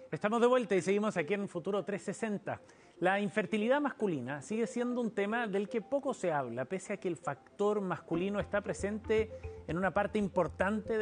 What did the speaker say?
Estamos de vuelta y seguimos aquí en Futuro 360. La infertilidad masculina sigue siendo un tema del que poco se habla, pese a que el factor masculino está presente en una parte importante